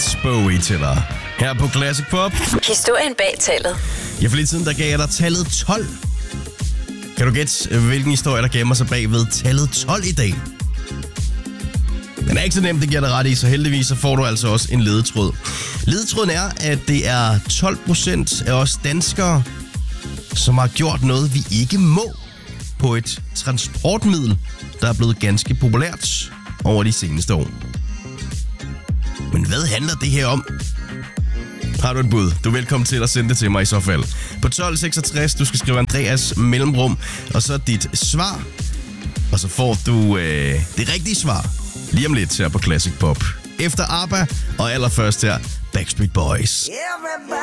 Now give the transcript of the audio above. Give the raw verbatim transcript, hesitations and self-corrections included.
David Bowie til dig. Her på Classic Pop. Historien bag tallet. Ja, for lidt siden, der gav jeg dig tallet tolv. Kan du gætte, hvilken historie, der gemmer sig bag ved tallet tolv i dag? Den er ikke så nemt, det giver dig ret i, så heldigvis så får du altså også en ledetråd. Ledetråden er, at det er tolv procent af os danskere, som har gjort noget, vi ikke må på et transportmiddel, der er blevet ganske populært over de seneste år. Men hvad handler det her om? Har du et bud? Du er velkommen til at sende det til mig i så fald. På tolv seksogtres, du skal skrive Andreas mellemrum, og så dit svar. Og så får du øh, det rigtige svar lige om lidt her på Classic Pop. Efter ABBA, og allerførst her Backstreet Boys.